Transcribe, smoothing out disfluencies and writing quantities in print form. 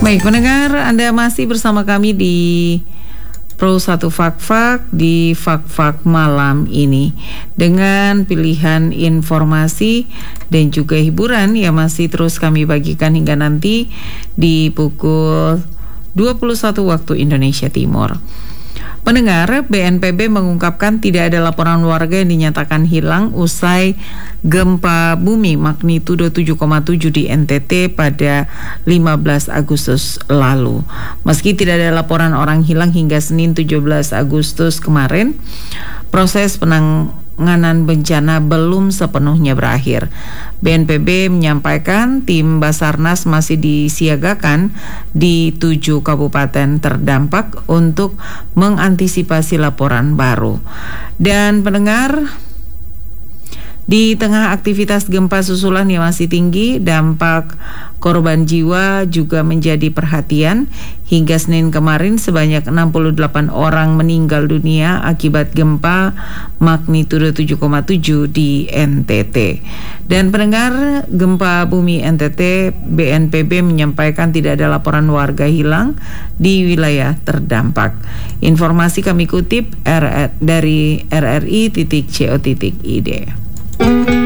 Baik, pendengar, Anda masih bersama kami di Pro 1 Fak-Fak di Fak-Fak malam ini dengan pilihan informasi dan juga hiburan yang masih terus kami bagikan hingga nanti di pukul 21 waktu Indonesia Timur. Pendengar, BNPB mengungkapkan tidak ada laporan warga yang dinyatakan hilang usai gempa bumi magnitudo 7,7 di NTT pada 15 Agustus lalu. Meski tidak ada laporan orang hilang hingga Senin 17 Agustus kemarin, proses penanganan bencana belum sepenuhnya berakhir. BNPB menyampaikan tim Basarnas masih disiagakan di 7 kabupaten terdampak untuk mengantisipasi laporan baru. Dan pendengar, di tengah aktivitas gempa susulan yang masih tinggi, dampak korban jiwa juga menjadi perhatian. Hingga Senin kemarin sebanyak 68 orang meninggal dunia akibat gempa magnitudo 7,7 di NTT. Dan pendengar, gempa bumi NTT, BNPB menyampaikan tidak ada laporan warga hilang di wilayah terdampak. Informasi kami kutip dari rri.co.id.